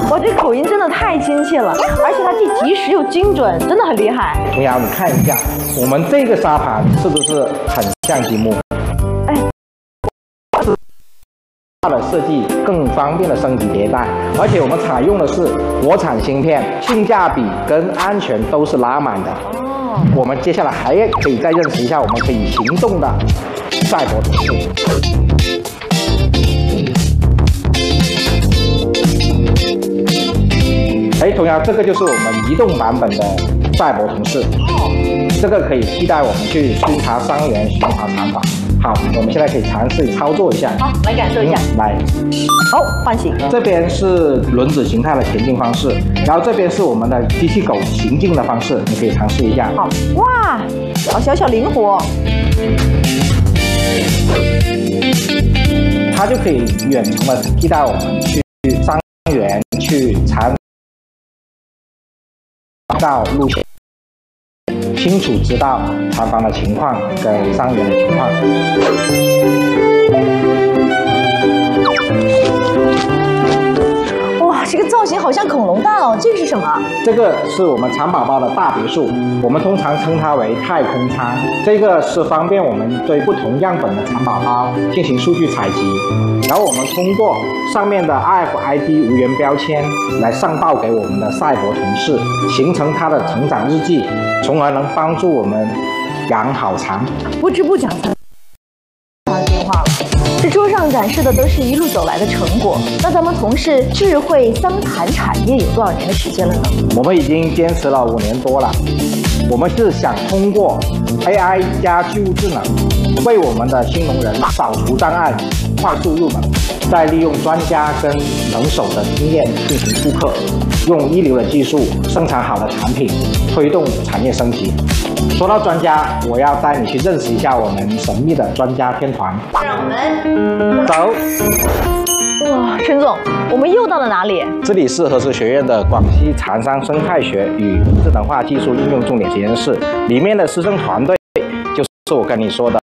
哇，这口音真的太亲切了，而且它既及时又精准，真的很厉害。 童瑶，你看一下，我们这个沙盘是不是很像积木？哎，它的设计更方便的升级迭代，而且我们采用的是国产芯片，性价比跟安全都是拉满的。哦，我们接下来还可以再认识一下我们可以行动的赛博同事。哎，童瑶，这个就是我们移动版本的赛博同事。这个可以替代我们去巡查伤员、巡查厂房。好，我们现在可以尝试操作一下。 好，来感受一下。 来， 好，唤醒。 这边是轮子形态的前进方式，然后这边是我们的机器狗行进的方式，你可以尝试一下。 好，哇，小灵活。 它就可以远程的替代我们去伤员、去查到路线，清楚知道厂房的情况跟伤员的情况。 哇，这个造型好像恐龙蛋哦，这是什么？ 这个是我们蚕宝宝的大别墅，我们通常称它为太空舱。这个是方便我们对不同样本的蚕宝宝进行数据采集，然后我们通过上面的 RFID 无源标签来上报给我们的赛博同事，形成它的成长日记，从而能帮助我们养好蚕。 不知不觉它进化了。这桌上展示的都是一路走来的成果。那咱们从事智慧桑蚕产业有多少年的时间了呢？ 我们已经坚持了5年多了。我们是想通过 AI 加巨物智能，为我们的新农人扫除障碍，快速入门，再利用专家跟能手的经验进行复刻，用一流的技术生产好的产品，推动产业升级。说到专家，我要带你去认识一下我们神秘的专家天团。 让我们走。 哇，陈总，我们又到了哪里？ 这里是核实学院的广西蚕桑生态学与智能化技术应用重点实验室，里面的师生团队就是我跟你说的